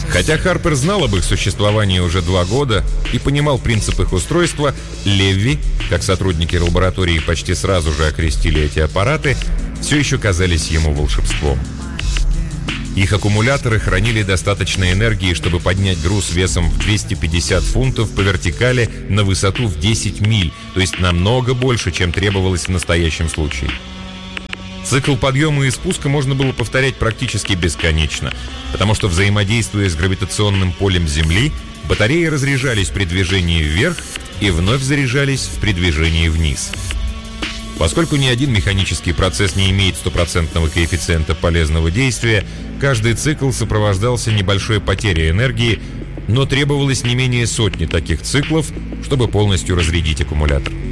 Хотя Харпер знал об их существовании уже 2 года и понимал принцип их устройства, Левви, как сотрудники лаборатории почти сразу же окрестили эти аппараты, все еще казались ему волшебством. Их аккумуляторы хранили достаточно энергии, чтобы поднять груз весом в 250 фунтов по вертикали на высоту в 10 миль, то есть намного больше, чем требовалось в настоящем случае. Цикл подъема и спуска можно было повторять практически бесконечно, потому что, взаимодействуя с гравитационным полем Земли, батареи разряжались при движении вверх и вновь заряжались при движении вниз. Поскольку ни один механический процесс не имеет стопроцентного коэффициента полезного действия, каждый цикл сопровождался небольшой потерей энергии, но требовалось не менее сотни таких циклов, чтобы полностью разрядить аккумулятор.